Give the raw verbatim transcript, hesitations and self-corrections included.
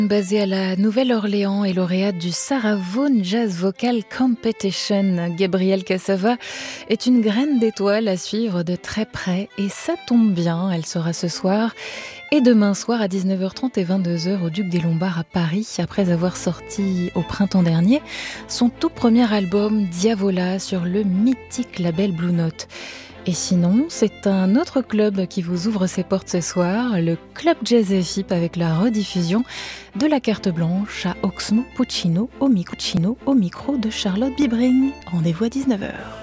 Basée à la Nouvelle-Orléans et lauréate du Sarah Vaughan Jazz Vocal Competition, Gabrielle Cassava est une graine d'étoile à suivre de très près et ça tombe bien, elle sera ce soir et demain soir à dix-neuf heures trente et vingt-deux heures au Duc des Lombards à Paris, après avoir sorti au printemps dernier son tout premier album Diavola sur le mythique label Blue Note. Et sinon, c'est un autre club qui vous ouvre ses portes ce soir, le Club Jazz F I P, avec la rediffusion de la carte blanche à Oxmo Puccino au micro, au micro de Charlotte Bibring. Rendez-vous à dix-neuf heures.